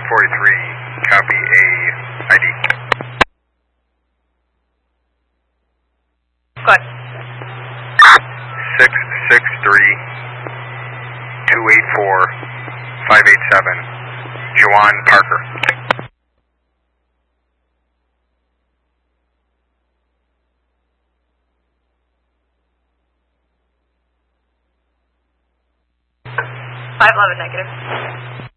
43, copy A ID. Good. 663-284-587, Juwan Parker. $511 negative.